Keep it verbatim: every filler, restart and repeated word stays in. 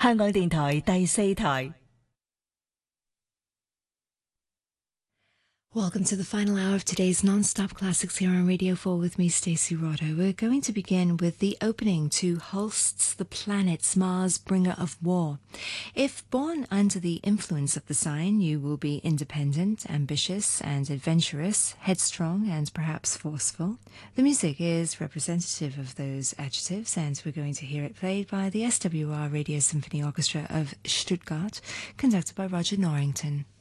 香港電台第四台。 Welcome to the final hour of today's non-stop classics here on Radio four with me, Stacey Rotto. We're going to begin with the opening to Holst's The Planets, Mars, Bringer of War. If born under the influence of the sign, you will be independent, ambitious and adventurous, headstrong and perhaps forceful. The music is representative of those adjectives, and we're going to hear it played by the S W R Radio Symphony Orchestra of Stuttgart, conducted by Roger Norrington.